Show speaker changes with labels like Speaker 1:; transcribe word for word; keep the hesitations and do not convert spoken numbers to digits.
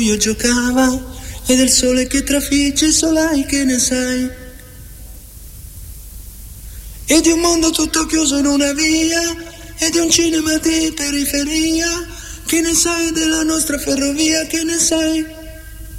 Speaker 1: io giocava e del sole che trafigge solai, che ne sai? E di un mondo tutto chiuso in una via e di un cinema di periferia, che ne sai della nostra ferrovia, che ne sai?